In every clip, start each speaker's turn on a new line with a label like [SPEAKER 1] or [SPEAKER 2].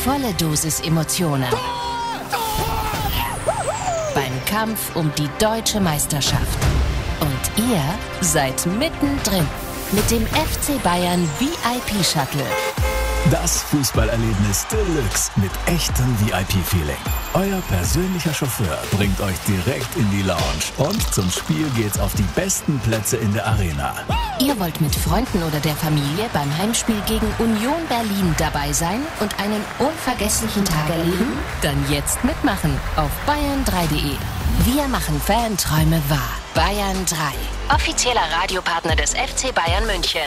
[SPEAKER 1] volle Dosis Emotionen. Beim Kampf um die deutsche Meisterschaft. Und ihr seid mittendrin mit dem FC Bayern VIP-Shuttle.
[SPEAKER 2] Das Fußballerlebnis Deluxe mit echtem VIP-Feeling. Euer persönlicher Chauffeur bringt euch direkt in die Lounge und zum Spiel geht's auf die besten Plätze in der Arena.
[SPEAKER 1] Ihr wollt mit Freunden oder der Familie beim Heimspiel gegen Union Berlin dabei sein und einen unvergesslichen Tag erleben? Dann jetzt mitmachen auf bayern3.de. Wir machen Fanträume wahr. Bayern 3, offizieller Radiopartner des FC Bayern München.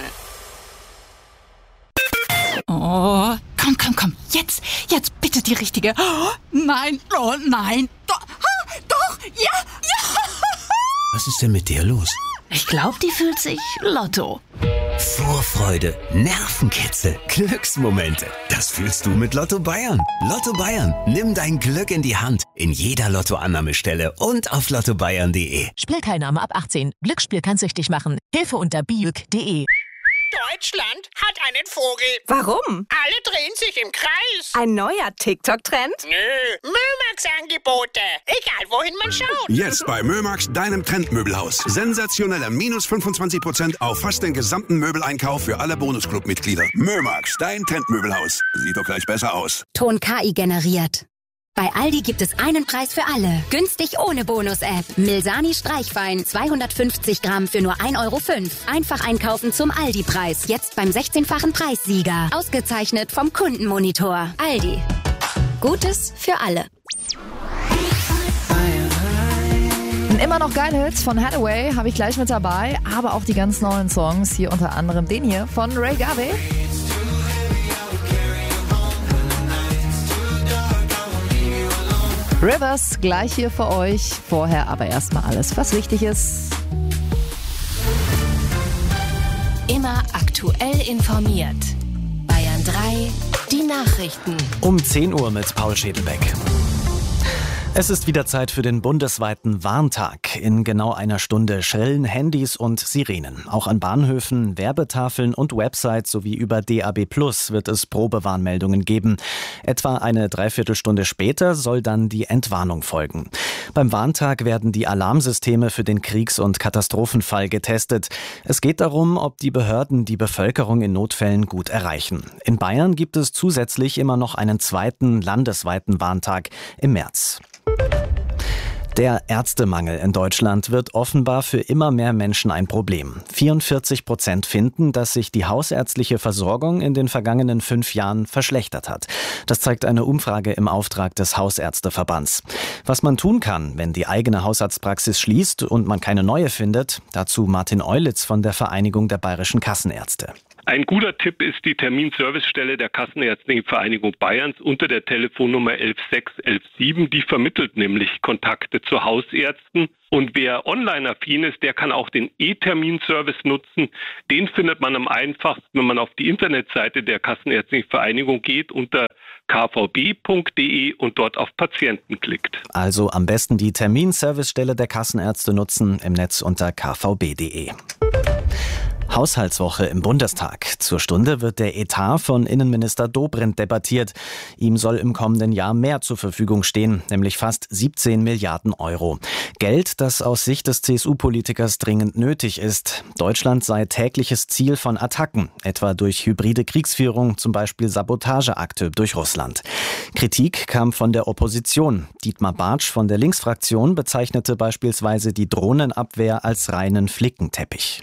[SPEAKER 3] Oh, komm, jetzt bitte die richtige. Oh, nein, doch, ja.
[SPEAKER 4] Was ist denn mit dir los?
[SPEAKER 3] Ich glaube, die fühlt sich Lotto.
[SPEAKER 4] Vorfreude, Nervenkitzel, Glücksmomente. Das fühlst du mit Lotto Bayern. Lotto Bayern, nimm dein Glück in die Hand. In jeder Lottoannahmestelle und auf lottobayern.de.
[SPEAKER 5] Spielteilnahme ab 18. Glücksspiel kann süchtig machen. Hilfe unter biuk.de.
[SPEAKER 6] Deutschland hat einen Vogel.
[SPEAKER 7] Warum?
[SPEAKER 6] Alle drehen sich im Kreis.
[SPEAKER 7] Ein neuer TikTok-Trend?
[SPEAKER 6] Nö, Mömax-Angebote. Egal, wohin man schaut.
[SPEAKER 8] Jetzt bei Mömax, deinem Trendmöbelhaus. Sensationelle minus 25% auf fast den gesamten Möbeleinkauf für alle Bonusclub-Mitglieder. Mömax, dein Trendmöbelhaus. Sieht doch gleich besser aus.
[SPEAKER 9] Ton KI generiert. Bei Aldi gibt es einen Preis für alle. Günstig ohne Bonus-App. Milsani Streichwein 250 Gramm für nur 1,05 €. Einfach einkaufen zum Aldi-Preis. Jetzt beim 16-fachen Preissieger. Ausgezeichnet vom Kundenmonitor. Aldi. Gutes für alle.
[SPEAKER 10] Immer noch geile Hits von Hathaway habe ich gleich mit dabei. Aber auch die ganz neuen Songs. Hier unter anderem den hier von Ray Garvey. Rivers gleich hier für euch. Vorher aber erstmal alles, was wichtig ist.
[SPEAKER 1] Immer aktuell informiert. Bayern 3, die Nachrichten.
[SPEAKER 11] Um 10 Uhr mit Paul Schädelbeck. Es ist wieder Zeit für den bundesweiten Warntag. In genau einer Stunde schrillen Handys und Sirenen. Auch an Bahnhöfen, Werbetafeln und Websites sowie über DAB+ wird es Probewarnmeldungen geben. Etwa eine Dreiviertelstunde später soll dann die Entwarnung folgen. Beim Warntag werden die Alarmsysteme für den Kriegs- und Katastrophenfall getestet. Es geht darum, ob die Behörden die Bevölkerung in Notfällen gut erreichen. In Bayern gibt es zusätzlich immer noch einen zweiten landesweiten Warntag im März. Der Ärztemangel in Deutschland wird offenbar für immer mehr Menschen ein Problem. 44% finden, dass sich die hausärztliche Versorgung in den vergangenen 5 Jahren verschlechtert hat. Das zeigt eine Umfrage im Auftrag des Hausärzteverbands. Was man tun kann, wenn die eigene Hausarztpraxis schließt und man keine neue findet, dazu Martin Eulitz von der Vereinigung der Bayerischen Kassenärzte.
[SPEAKER 12] Ein guter Tipp ist die Terminservicestelle der Kassenärztlichen Vereinigung Bayerns unter der Telefonnummer 11617. Die vermittelt nämlich Kontakte zu Hausärzten. Und wer online-affin ist, der kann auch den E-Terminservice nutzen. Den findet man am einfachsten, wenn man auf die Internetseite der Kassenärztlichen Vereinigung geht unter kvb.de und dort auf Patienten klickt.
[SPEAKER 11] Also am besten die Terminservicestelle der Kassenärzte nutzen im Netz unter kvb.de. Haushaltswoche im Bundestag. Zur Stunde wird der Etat von Innenminister Dobrindt debattiert. Ihm soll im kommenden Jahr mehr zur Verfügung stehen, nämlich fast 17 Milliarden Euro. Geld, das aus Sicht des CSU-Politikers dringend nötig ist. Deutschland sei tägliches Ziel von Attacken, etwa durch hybride Kriegsführung, zum Beispiel Sabotageakte durch Russland. Kritik kam von der Opposition. Dietmar Bartsch von der Linksfraktion bezeichnete beispielsweise die Drohnenabwehr als reinen Flickenteppich.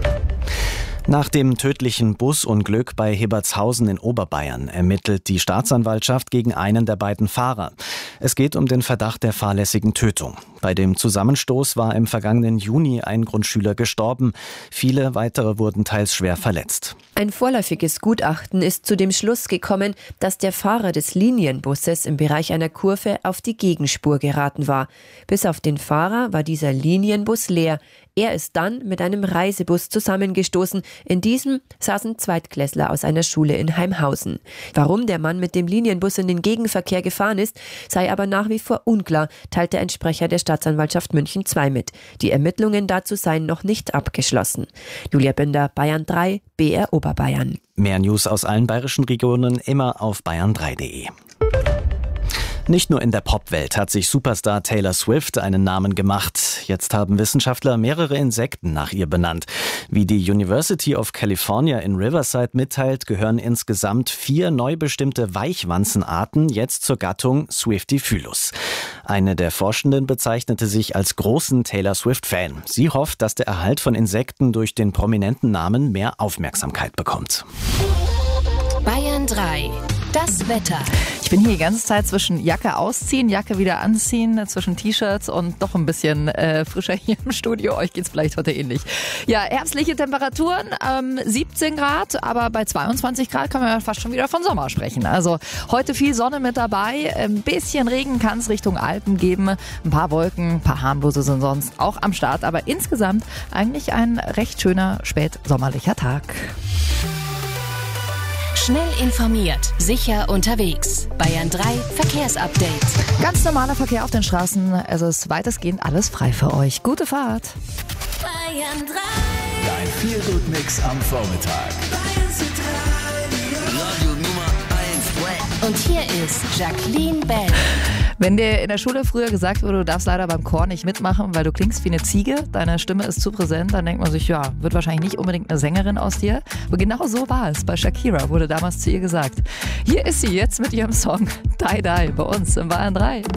[SPEAKER 11] Nach dem tödlichen Busunglück bei Hibbertshausen in Oberbayern ermittelt die Staatsanwaltschaft gegen einen der beiden Fahrer. Es geht um den Verdacht der fahrlässigen Tötung. Bei dem Zusammenstoß war im vergangenen Juni ein Grundschüler gestorben. Viele weitere wurden teils schwer verletzt.
[SPEAKER 13] Ein vorläufiges Gutachten ist zu dem Schluss gekommen, dass der Fahrer des Linienbusses im Bereich einer Kurve auf die Gegenspur geraten war. Bis auf den Fahrer war dieser Linienbus leer. Er ist dann mit einem Reisebus zusammengestoßen. In diesem saßen Zweitklässler aus einer Schule in Heimhausen. Warum der Mann mit dem Linienbus in den Gegenverkehr gefahren ist, sei aber nach wie vor unklar, teilte ein Sprecher der Staatsanwaltschaft München II mit. Die Ermittlungen dazu seien noch nicht abgeschlossen. Julia Binder, Bayern 3, BR Oberbayern. Oberbayern.
[SPEAKER 11] Mehr News aus allen bayerischen Regionen immer auf bayern3.de. Nicht nur in der Popwelt hat sich Superstar Taylor Swift einen Namen gemacht. Jetzt haben Wissenschaftler mehrere Insekten nach ihr benannt. Wie die University of California in Riverside mitteilt, gehören insgesamt 4 neu bestimmte Weichwanzenarten jetzt zur Gattung Swiftifylus. Eine der Forschenden bezeichnete sich als großen Taylor Swift-Fan. Sie hofft, dass der Erhalt von Insekten durch den prominenten Namen mehr Aufmerksamkeit bekommt.
[SPEAKER 1] Bayern 3. Das Wetter.
[SPEAKER 10] Ich bin hier die ganze Zeit zwischen Jacke ausziehen, Jacke wieder anziehen, zwischen T-Shirts und doch ein bisschen frischer hier im Studio. Euch geht's vielleicht heute ähnlich. Ja, herbstliche Temperaturen, 17 Grad, aber bei 22 Grad kann man ja fast schon wieder von Sommer sprechen. Also heute viel Sonne mit dabei, ein bisschen Regen kann es Richtung Alpen geben, ein paar Wolken, ein paar harmlose sind sonst auch am Start, aber insgesamt eigentlich ein recht schöner spätsommerlicher Tag.
[SPEAKER 1] Schnell informiert, sicher unterwegs. Bayern 3 Verkehrsupdate.
[SPEAKER 10] Ganz normaler Verkehr auf den Straßen. Es ist weitestgehend alles frei für euch. Gute Fahrt.
[SPEAKER 1] Bayern 3.
[SPEAKER 2] Dein Feelgood-Mix am Vormittag.
[SPEAKER 1] Radio Nummer 1. Und hier ist Jacqueline Bell.
[SPEAKER 10] Wenn dir in der Schule früher gesagt wurde, du darfst leider beim Chor nicht mitmachen, weil du klingst wie eine Ziege, deine Stimme ist zu präsent, dann denkt man sich, ja, wird wahrscheinlich nicht unbedingt eine Sängerin aus dir. Aber genau so war es. Bei Shakira wurde damals zu ihr gesagt. Hier ist sie jetzt mit ihrem Song Die Die bei uns im Bayern 3.